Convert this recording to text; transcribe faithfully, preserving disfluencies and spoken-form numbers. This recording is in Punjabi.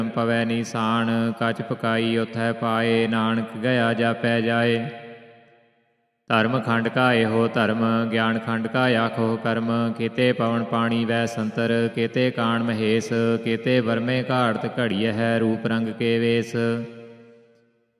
ਪਵੈ ਨੀਸਾਨ। ਕਛ ਪਕਾਈ ਉਥੈ ਪਾਏ, ਨਾਨਕ ਗਿਆ ਜਾਪੈ ਜਾਏ। ਧਰਮ ਖੰਡ ਕਾ ਇਹੋ ਧਰਮ, ਗਿਆਨ ਖੰਡ ਕਾ ਆਖੋ ਕਰਮ। ਕੇਤੇ ਪਵਨ ਪਾਣੀ ਵੈ ਸੰਤਰ, ਕੇਤੇ ਕਾਣ ਮਹੇਸ਼। ਕੇਤੇ ਵਰਮੇ ਘਾੜਤ ਘੜੀਐ ਹੈ, ਰੂਪ ਰੰਗ ਕੇ ਵੇਸ।